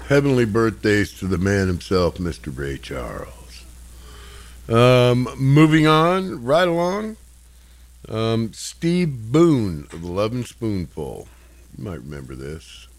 Heavenly birthdays to the man himself, Mr. Ray Charles. Moving on, right along. Steve Boone of the Lovin' Spoonful. You might remember this.